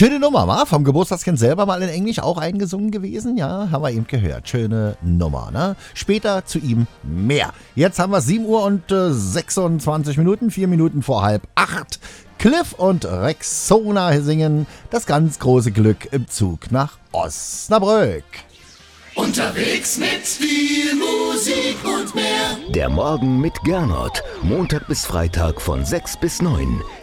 Schöne Nummer, wa? Vom Geburtstagskind selber mal in Englisch auch eingesungen gewesen. Ja, haben wir eben gehört. Schöne Nummer, ne? Später zu ihm mehr. Jetzt haben wir 7 Uhr und 26 Minuten, 4 Minuten vor 7:30. Cliff und Rexona singen das ganz große Glück im Zug nach Osnabrück. Unterwegs mit viel Musik und mehr. Der Morgen mit Gernot. Montag bis Freitag von 6 bis 9.